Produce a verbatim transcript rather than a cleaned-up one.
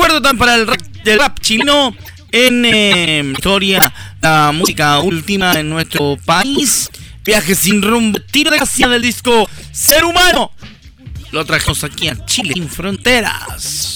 recuerdo tan para el rap, del rap chileno en eh, historia, la música última en nuestro país. Viaje sin rumbo, tiro de gracia del disco Ser Humano. Lo trajimos aquí a Chile sin fronteras.